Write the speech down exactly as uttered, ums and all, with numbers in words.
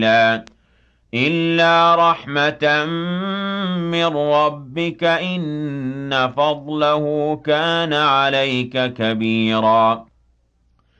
لا إلا رحمة من ربك إن فضله كان عليك كبيرا